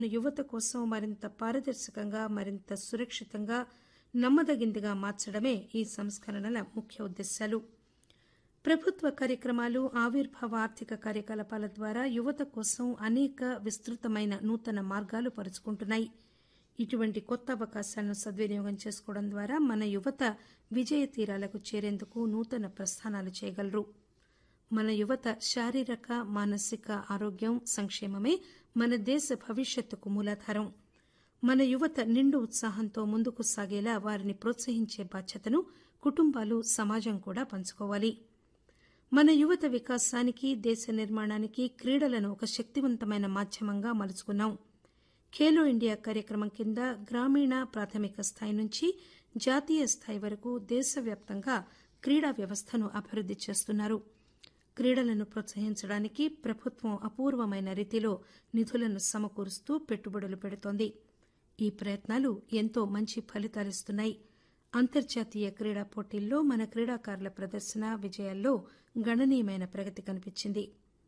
యువత కోసం మరింత పారదర్శకంగా, మరింత సురక్షితంగా, నమ్మదగిందిగా మార్చడమే ఈ సంస్కరణల ముఖ్య ఉద్దేశాలు. ప్రభుత్వ కార్యక్రమాలు, ఆవిర్భావ ఆర్థిక కార్యకలాపాల ద్వారా యువత కోసం అనేక విస్తృతమైన నూతన మార్గాలు పరుచుకుంటున్నాయి. ఇటువంటి కొత్త అవకాశాలను సద్వినియోగం చేసుకోవడం ద్వారా మన యువత విజయ తీరాలకు చేరేందుకు నూతన ప్రస్థానాలు చేయగలరు. మన యువత శారీరక, మానసిక ఆరోగ్యం, సంక్షేమమే మన దేశ భవిష్యత్తుకు మూలాధారం. మన యువత నిండు ఉత్సాహంతో ముందుకు సాగేలా వారిని ప్రోత్సహించే బాధ్యతను కుటుంబాలు, సమాజం కూడా పంచుకోవాలి. మన యువత వికాసానికి, దేశ నిర్మాణానికి క్రీడలను ఒక శక్తివంతమైన మాధ్యమంగా మలుచుకున్నాం. ఖేలో ఇండియా కార్యక్రమం కింద గ్రామీణ, ప్రాథమిక స్థాయి నుంచి జాతీయ స్థాయి వరకు దేశవ్యాప్తంగా క్రీడా వ్యవస్థను అభివృద్ది చేస్తున్నారు. క్రీడలను ప్రోత్సహించడానికి ప్రభుత్వం అపూర్వమైన రీతిలో నిధులను సమకూరుస్తూ పెట్టుబడులు పెడుతోంది. ఈ ప్రయత్నాలు ఎంతో మంచి ఫలితాలిస్తున్నాయి. అంతర్జాతీయ క్రీడా పోటీల్లో మన క్రీడాకారుల ప్రదర్శన, విజయాల్లో గణనీయమైన ప్రగతి కనిపించింది.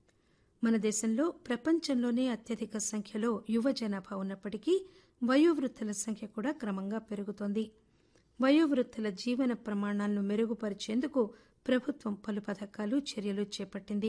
మన దేశంలో ప్రపంచంలోనే అత్యధిక సంఖ్యలో యువ జనాభా ఉన్నప్పటికీ వయోవృద్ధుల సంఖ్య కూడా క్రమంగా పెరుగుతోంది. వయోవృద్ధుల జీవన ప్రమాణాలను మెరుగుపరిచేందుకు ప్రభుత్వం పలు పథకాలు, చర్యలు చేపట్టింది.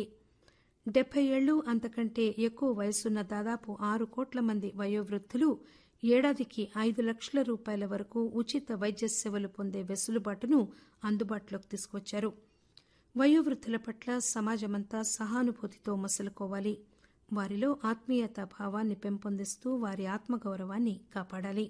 70 ఏళ్లు అంతకంటే ఎక్కువ వయసున్న దాదాపు 6 కోట్ల మంది వయోవృద్ధులు ఏడాదికి 5 లక్షల రూపాయల వరకు ఉచిత వైద్య సేవలు పొందే వెసులుబాటును అందుబాటులోకి తీసుకువచ్చారు. వయోవృద్ధుల పట్ల సమాజమంతా సహానుభూతితో మసలుకోవాలి. వారిలో ఆత్మీయతా భావాన్ని పెంపొందిస్తూ వారి ఆత్మగౌరవాన్ని కాపాడాలి.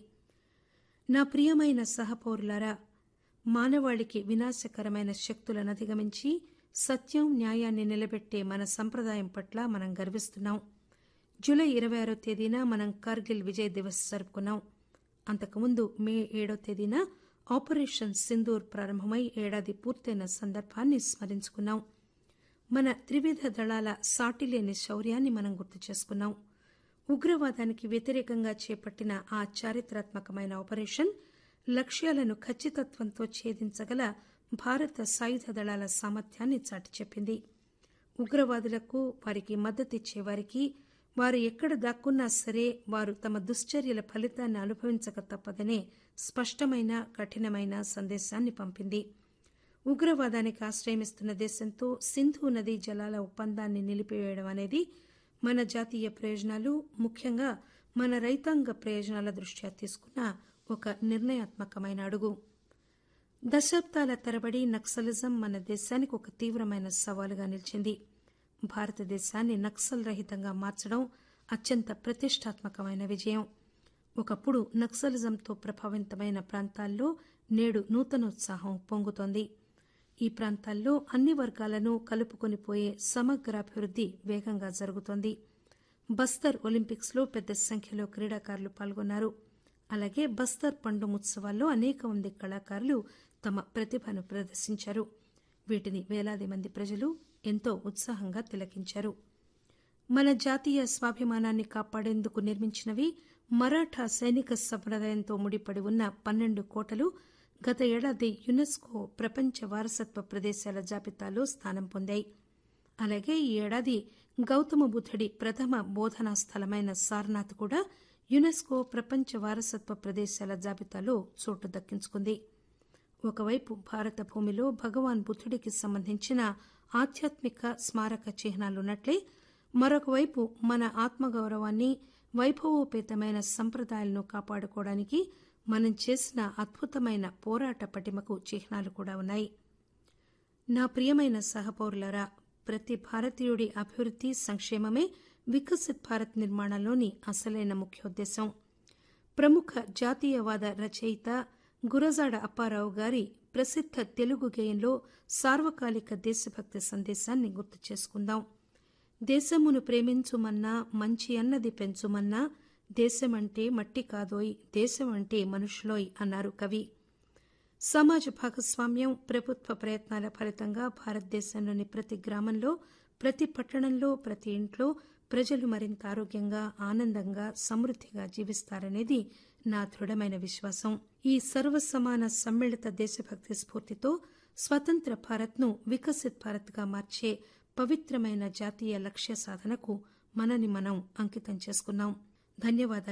నా ప్రియమైన సహపౌరులారా, మానవాళికి వినాశకరమైన శక్తులను అధిగమించి సత్యం, న్యాయాన్ని నిలబెట్టే మన సంప్రదాయం పట్ల మనం గర్విస్తున్నాం. జూలై 26వ తేదీన మనం కార్గిల్ విజయ్ దివస్ జరుపుకున్నాం. అంతకుముందు మే 7వ తేదీన ఆపరేషన్ సింధూర్ ప్రారంభమై ఏడాది పూర్తయిన సందర్భాన్ని స్మరించుకున్నాం. మన త్రివిధ దళాల సాటిలేని శౌర్యాన్ని మనం గుర్తు చేసుకున్నాం. ఉగ్రవాదానికి వ్యతిరేకంగా చేపట్టిన ఆ చారిత్రాత్మకమైన ఆపరేషన్ లక్ష్యాలను ఖచ్చితత్వంతో ఛేదించగల భారత సాయుధ దళాల సామర్థ్యాన్ని చాటి చెప్పింది. ఉగ్రవాదులకు, వారికి మద్దతిచ్చే వారికి వారు ఎక్కడ దాక్కున్నా సరే వారు తమ దుశ్చర్యల ఫలితాన్ని అనుభవించక తప్పదనే స్పష్టమైన, కఠినమైన సందేశాన్ని పంపింది. ఉగ్రవాదానికి ఆశ్రయమిస్తున్న దేశంతో సింధు నదీ జలాల ఒప్పందాన్ని నిలిపివేయడం అనేది మన జాతీయ ప్రయోజనాలు, ముఖ్యంగా మన రైతాంగ ప్రయోజనాల దృష్ట్యా తీసుకున్న ఒక నిర్ణయాత్మకమైన అడుగు. దశాబ్దాల తరబడి నక్సలిజం మన దేశానికి ఒక తీవ్రమైన సవాలుగా నిలిచింది. భారతదేశాన్ని నక్సల్ రహితంగా మార్చడం అత్యంత ప్రతిష్టాత్మకమైన విజయం. ఒకప్పుడు నక్సలిజంతో ప్రభావితమైన ప్రాంతాల్లో నేడు నూతనోత్సాహం పొంగుతోంది. ఈ ప్రాంతాల్లో అన్ని వర్గాలను కలుపుకొనిపోయే సమగ్రాభివృద్ది వేగంగా జరుగుతోంది. బస్తర్ ఒలింపిక్స్ లో పెద్ద సంఖ్యలో క్రీడాకారులు పాల్గొన్నారు. అలాగే బస్తర్ పండు ఉత్సవాల్లో అనేక మంది కళాకారులు తమ ప్రతిభను ప్రదర్శించారు. వీటిని వేలాది మంది ప్రజలు ఎంతో ఉత్సాహంగా తిలకించారు. మన జాతీయ స్వాభిమానాన్ని కాపాడేందుకు నిర్మించినవి మరాఠా సైనిక సంప్రదాయంతో ముడిపడి ఉన్న 12 కోటలు గత ఏడాది యునెస్కో ప్రపంచ వారసత్వ ప్రదేశాల జాబితాలో స్థానం పొందాయి. అలాగే ఈ ఏడాది గౌతమ బుద్ధుడి ప్రథమ బోధనా స్థలమైన సారనాథ్ కూడా యునెస్కో ప్రపంచ వారసత్వ ప్రదేశాల జాబితాలో చోటు దక్కించుకుంది. ఒకవైపు భారత భూమిలో భగవాన్ బుద్ధుడికి సంబంధించిన ఆధ్యాత్మిక స్మారక చిహ్నాలున్నట్లే మరొకవైపు మన ఆత్మగౌరవాన్ని, వైభవోపేతమైన సంప్రదాయాలను కాపాడుకోవడానికి మనం చేసిన అద్భుతమైన పోరాట పటిమకు చిహ్నాలు కూడా ఉన్నాయి. నా ప్రియమైన సహపౌరులారా, ప్రతి భారతీయుడి అభివృద్ది, సంక్షేమమే వికసిత్ భారత్ నిర్మాణంలోని అసలైన ముఖ్యోద్దేశం. ప్రముఖ జాతీయవాద రచయిత గురజాడ అప్పారావు గారి ప్రసిద్ధ తెలుగు గేయంలో సార్వకాలిక దేశభక్తి సందేశాన్ని గుర్తు చేసుకుందాం. దేశమును ప్రేమించుమన్నా, మంచి అన్నది పెంచుమన్నా, దేశమంటే మట్టి కాదోయ్, దేశమంటే మనుషులోయ్ అన్నారు కవి. సమాజ భాగస్వామ్యం, ప్రభుత్వ ప్రయత్నాల ఫలితంగా భారతదేశంలోని ప్రతి గ్రామంలో, ప్రతి పట్టణంలో, ప్రతి ఇంట్లో ప్రజలు మరింత ఆరోగ్యంగా, ఆనందంగా, సమృద్దిగా జీవిస్తారనేది నా దృఢమైన విశ్వాసం. ఈ సర్వసమాన సమ్మిళిత దేశభక్తి స్ఫూర్తితో స్వతంత్ర భారత్ను వికసిత్ భారత్గా మార్చే పవిత్రమైన జాతీయ లక్ష్య సాధనకు మనని మనం అంకితం చేసుకున్నాం. ధన్యవాదాలు.